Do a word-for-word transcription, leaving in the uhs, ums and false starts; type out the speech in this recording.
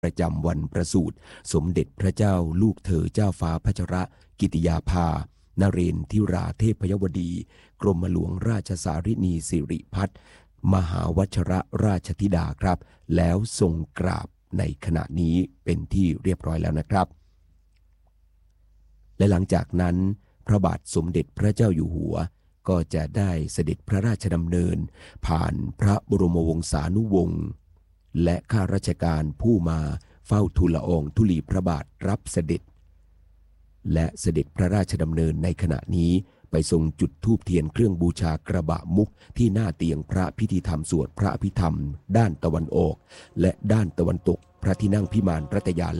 ประจำวันประสูติสมเด็จพระเจ้าลูกเธอเจ้าฟ้าพัชรกิติยาภานเรนทิราเทพยวดีกรมหลวงราชสารินีสิริพัฒน์มหาวัชรราชธิดาครับแล้วทรงกราบในขณะนี้เป็นที่เรียบร้อยแล้วนะครับและหลังจากนั้นพระบาทสมเด็จพระเจ้าอยู่หัวก็จะได้เสด็จพระราชดำเนินผ่านพระบรมวงศานุวงศ์และข้าราชการผู้มาเฝ้าทูลละอองธุลีพระบาทรับเสด็จและเสด็จพระราชดำเนินในขณะนี้ไปทรงจุดธูปเทียนเครื่องบูชากระบะมุกที่หน้าเตียงพระพิธีธรรมสวดพระอภิธรรมด้านตะวันออกและด้านตะวันตกพระที่นั่งพิมานรัตยา